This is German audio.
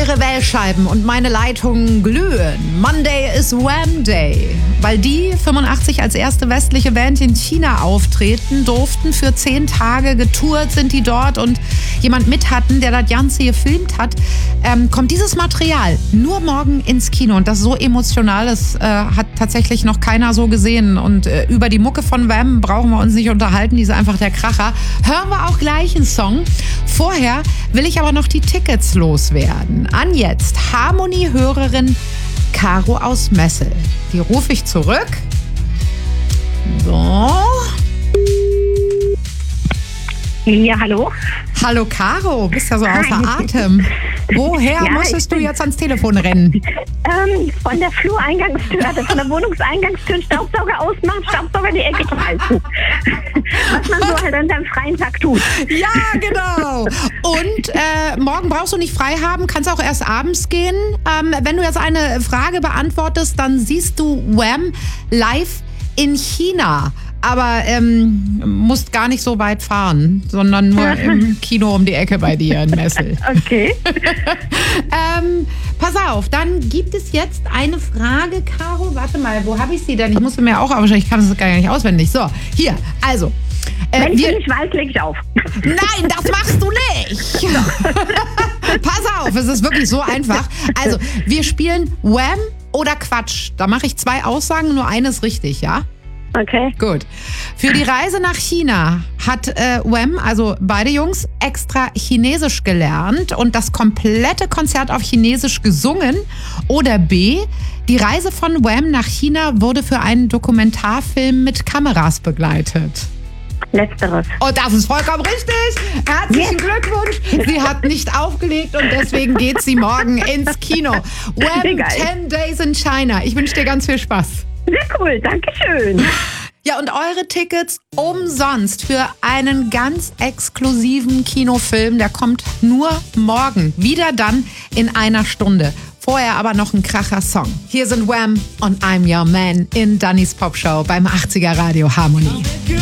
eure Wählscheiben und meine Leitungen glühen. Monday is Wham Day. Weil die 85 als erste westliche Band in China auftreten durften. Für 10 Tage getourt sind die dort und jemand mit hatten, der das Ganze gefilmt hat, kommt dieses Material nur morgen ins Kino. Und das ist so emotional, das hat tatsächlich noch keiner so gesehen. Und über die Mucke von Wham brauchen wir uns nicht unterhalten, die ist einfach der Kracher. Hören wir auch gleich einen Song. Vorher will ich aber noch die Tickets loswerden. An jetzt Harmonie-Hörerin Caro aus Messel. Die rufe ich zurück. So. Ja, hallo. Hallo Caro, bist ja so außer Atem. Woher musstest du jetzt ans Telefon rennen? Von der Flureingangstür, also von der Wohnungseingangstür, Staubsauger ausmachen, Staubsauger in die Ecke schmeißen. Was man so halt an seinem freien Tag tut. Ja, genau. Und morgen brauchst du nicht frei haben, kannst auch erst abends gehen. Wenn du jetzt eine Frage beantwortest, dann siehst du Wham live in China. Aber musst gar nicht so weit fahren, sondern nur im Kino um die Ecke bei dir in Messel. Okay. Pass auf, dann gibt es jetzt eine Frage, Caro. Warte mal, wo habe ich sie denn? Ich musste mir auch aufschreiben, ich kann das gar nicht auswendig. So, hier, also. Wenn ich nicht weiß, leg ich auf. Nein, das machst du nicht. Pass auf, es ist wirklich so einfach. Also, wir spielen Wham oder Quatsch. Da mache ich 2 Aussagen, nur eine ist richtig, ja? Okay. Gut. Für die Reise nach China hat Wham, also beide Jungs, extra Chinesisch gelernt und das komplette Konzert auf Chinesisch gesungen. Oder B, die Reise von Wham nach China wurde für einen Dokumentarfilm mit Kameras begleitet. Letzteres. Und das ist vollkommen richtig. Herzlichen Glückwunsch. Sie hat nicht aufgelegt und deswegen geht sie morgen ins Kino. Wham 10 Days in China. Ich wünsche dir ganz viel Spaß. Sehr cool, danke schön. Ja, und eure Tickets umsonst für einen ganz exklusiven Kinofilm. Der kommt nur morgen. Wieder dann in einer Stunde. Vorher aber noch ein Kracher-Song. Hier sind Wham und I'm Your Man in Dannys Popshow beim 80er Radio Harmonie.